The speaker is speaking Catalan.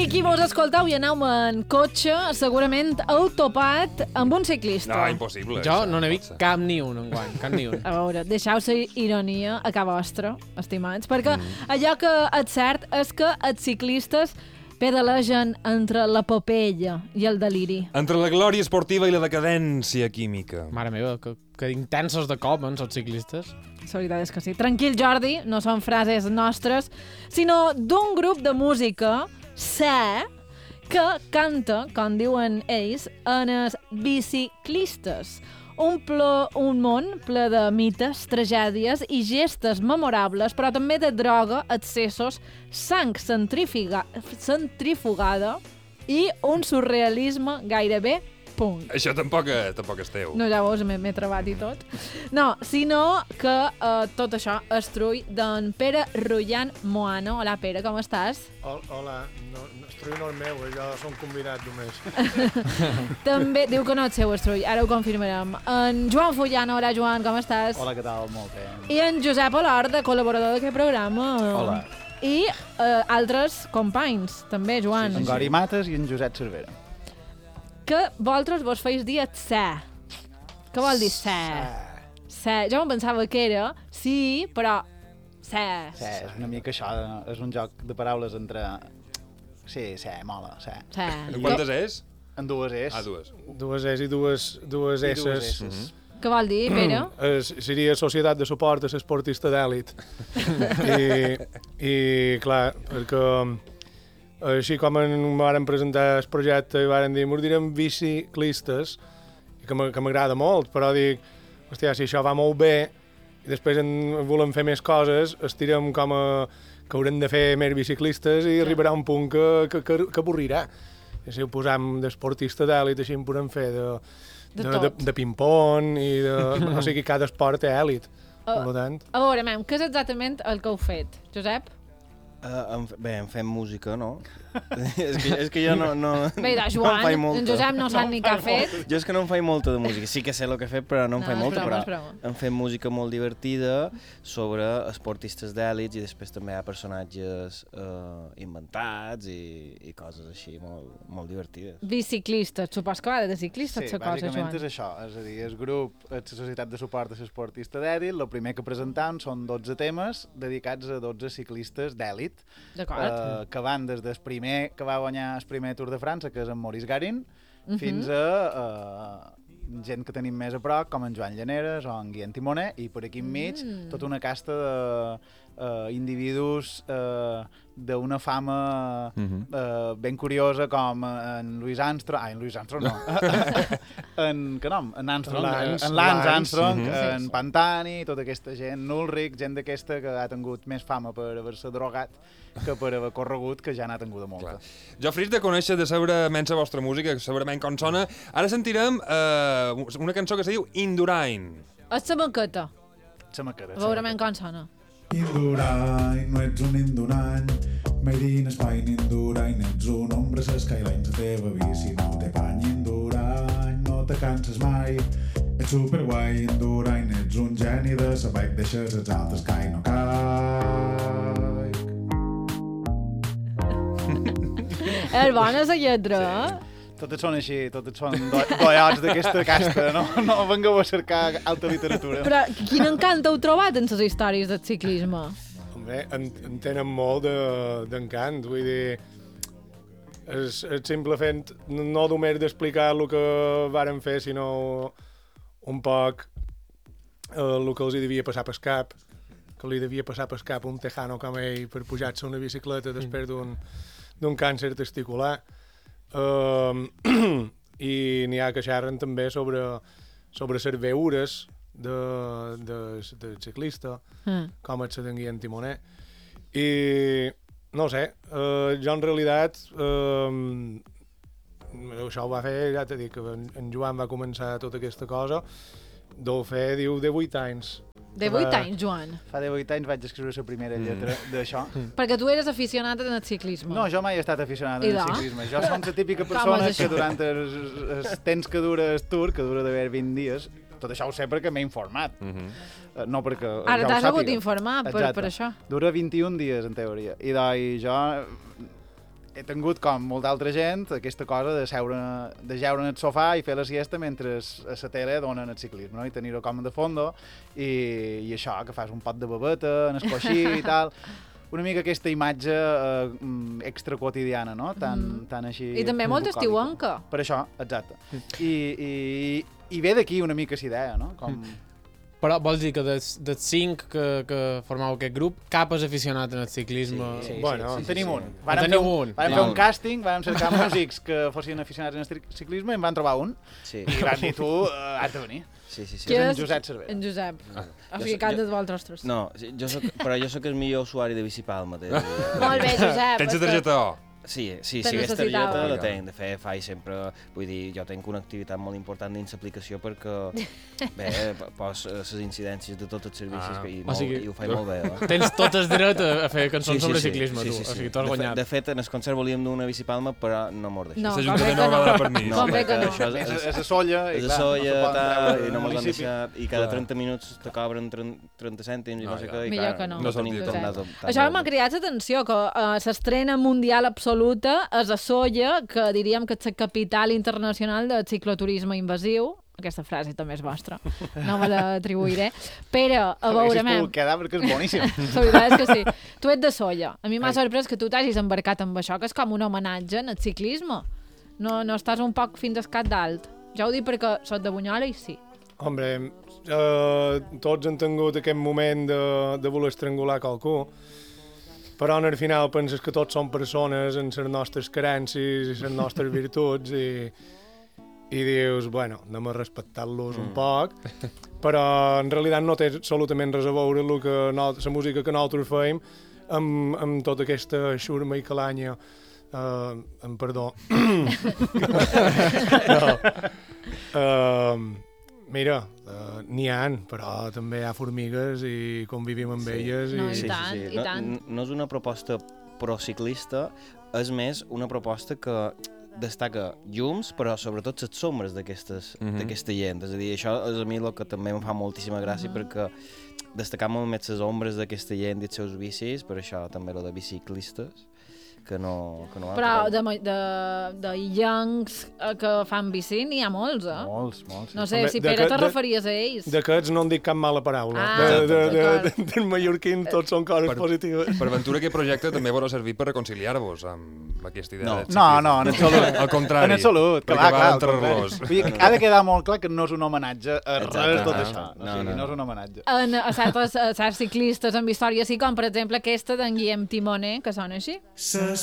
qui vos escolteu i aneu en cotxe, segurament heu topat amb un ciclista. No, impossible. Jo no n'he vist cap ni un enguany, cap ni un. A veure, deixeu la ironia a casa vostra, estimats, perquè allò que és cert és que els ciclistes pedalegen entre l'epopeia i el deliri. Entre la glòria esportiva i la decadència química. Mare meva, que intensos de cop, els ciclistes. La veritat és que sí. Tranquil, Jordi, no són frases nostres, sinó d'un grup de música, que canta, com diuen ells, en els biciclistes. Un món ple de mites, tragèdies i gestes memorables, però també de droga, excessos, sang centrifugada i un surrealisme gairebé punk. Això tampoc és teu. No, llavors m'he trebat i tot. No, sinó que tot això es trull d'en Pere Rullan Moano. Hola, Pere, com estàs? Hola, no, estrull no és meu, jo som convidat només. També diu que no és seu estrull, ara ho confirmarem. En Joan Fullano, hola Joan, com estàs? Hola, què tal? Molt bé. I en Josep Olorda, col·laborador d'aquest programa. Hola. I altres companys, també, Joan. En Gori Mates i en Josep Cervera. Que vosaltres vos feis dir ser. Què vol dir ser? Ser. Jo em pensava que era sí, però ser. És una mica això, és un joc de paraules entre... Sí, mola, Ser. Quantes és? En dues és. Dues. Dues és i dues esses. Què vol dir, Pere? Seria Societat de Suport a l'Esportista d'Èlit. I clar, perquè així com em varen presentar el projecte i varen dir, m'ho direm biciclistes, que m'agrada molt, però dic, hòstia, si això va molt bé i després volem fer més coses, estirem com a que haurem de fer més biciclistes i arribarà un punt que avorrirà. I si ho posam d'esportista d'èlit, així en podem fer de ping-pong i de... O sigui, cada esport té èlit. Per tant... A veure, què és exactament el que heu fet? Josep? Bé, em fem música, no? és que jo no Bé, Joan, no en faig molta. en Josep no sap ni què ha fet. Jo és que no en faig molta de música. Sí que sé el que he fet, però no en faig molta. Però em fem música molt divertida sobre esportistes d'èlits i després també hi ha personatges inventats i coses així molt divertides. Biciclistes, supos que va de ciclistes, sí, cosa, Joan. bàsicament és això. És a dir, el grup, la Societat de Suport a l'Esportista d'Èlit, el primer que presentam són 12 temes dedicats a 12 ciclistes d'èlit, que van des del primer que va guanyar el primer Tour de França, que és en Maurice Garin, fins a gent que tenim més a prop, com en Joan Llaneres o en Guillem Timoner, i per aquí enmig tota una casta d'individus d'una fama ben curiosa, com en Louis Armstrong no, en Lance Armstrong, en Pantani, tota aquesta gent, Ulrich, gent d'aquesta que ha tingut més fama per haver-se drogat que per haver corregut, que ja n'ha tingut molta. Jo, fris de conèixer, de saber menys la vostra música, segurament com sona, ara sentirem una cançó que se diu Indurain. És la maqueta. Veurem com sona. Indurain, no ets un Indurain, made in Spain, Indurain, ets un ombra a Skyline, la teva bici no té pany, Indurain, no te canses mai, ets superguai, Indurain, ets un geni de sa bike, deixes els altres caig, no caig. És bona la lletra, eh? Totes són així, totes són dollats d'aquesta casta, no vengueu a cercar alta literatura. Però quin encant heu trobat en les històries del ciclisme? Bé, en tenen molt d'encant, vull dir, és simple fet, no només d'explicar el que varen fer, sinó un poc el que els hi devia passar pel cap, que li devia passar pel cap un tejano com ell per pujar-se una bicicleta després d'un càncer testicular. I n'hi ha que xerren també sobre les veures de ciclista, com és d'en Guillem Timoner. I no sé, jo en realitat això ho va fer, ja t'he dit que en Joan va començar tota aquesta cosa, deu fer, diu, de 8 anys. De 8 anys, Joan? Fa de 8 anys vaig escriure la primera lletra d'això. Perquè tu eres aficionat en el ciclisme. No, jo mai he estat aficionat en el ciclisme. Jo som la típica persona que durant el temps que dura el tour, que dura d'haver 20 dies, tot això ho sé perquè m'he informat. No perquè ja ho sàpiga. Ara t'has hagut d'informar per això. Dura 21 dies, en teoria. I doncs jo he tingut, com molta altra gent, aquesta cosa de jeure en el sofà i fer la siesta mentre a la tele donen el ciclisme, no? I tenir-ho com de fondo, i això, que fas un pot de babeta en el coixí i tal. Una mica aquesta imatge extra quotidiana, no? Tan així... I també molt estiuenca. Per això, exacte. I ve d'aquí una mica la idea, no? Però vols dir que dels 5 que formau aquest grup, cap és aficionat en el ciclisme? Sí. Bueno, en tenim un. Vam fer un càsting, vam cercar músics que fossin aficionats en el ciclisme i en van trobar un. Sí. I van dir, tu has de venir. Sí. Qui és? En Josep Cervera. En Josep. O sigui, cantes vosaltres. No, però jo sóc el millor usuari de Bicipalma. Molt bé, Josep. Tens la targeta O? Sí, Te aquesta necessitava. targeta la tenc. De fet, faig sempre... Vull dir, jo tenc una activitat molt important dins l'aplicació perquè, bé, pos les incidències de tots els servicis i ho faig molt bé. Tens tot el dret a fer cançons sobre ciclisme, tu. O sigui, tu has guanyat. De fet, en el concert volíem d'una bicipalma, però no m'ho deixat. No, L'Ajuntament no va dar permís. Com bé que no. És a Solla, és a Solla, i no mos han deixat, i cada 30 minuts te cobren 30 cèntims i no sé què, i millor clar, que no. no tenim tornat. Això m'ha cridat l'atenció, que s'estrena mundial absoluta és a Solla, que diríem que és la capital internacional del cicloturisme invasiu. Aquesta frase també és vostra, no me l'atribuiré. Però, a veure... Haguessis pogut quedar perquè és boníssim. La veritat és que sí. Tu ets de Solla. A mi m'ha sorprès que tu t'hagis embarcat amb això, que és com un homenatge en el ciclisme. No estàs un poc fins al cap dalt. Ja ho dic perquè soc de Bunyola i sí. Hombre, tots han tingut aquest moment de voler estrangular qualcú, però al final penses que tots som persones amb les nostres carències i les nostres virtuts i dius, bueno, anem a respectar-los un poc, però en realitat no té absolutament res a veure la música que nosaltres feim amb tota aquesta xurma i calanya. Perdó. Mira, n'hi ha, però també hi ha formigues i convivim amb elles. No, i tant. No és una proposta prociclista, és més una proposta que destaca llums, però sobretot les sombres d'aquesta gent. És a dir, això és a mi el que també em fa moltíssima gràcia, perquè destacar molt més les ombres d'aquesta gent i els seus bicis, per això també lo de biciclistes, que no però de illencs que fan bici n'hi ha molts, eh? Molts. No sé si Pere te referies a ells. D'aquests no en dic cap mala paraula. Dels mallorquins tots són coses positives. Per ventura aquest projecte també vol servir per reconciliar-vos amb aquesta idea. No, en absolut. Al contrari. En absolut, que va entre-los. Ha de quedar molt clar que no és un homenatge a res tot això. No és un homenatge. A certs ciclistes amb història, sí, com per exemple aquesta d'en Guillem Timoner, que sona així.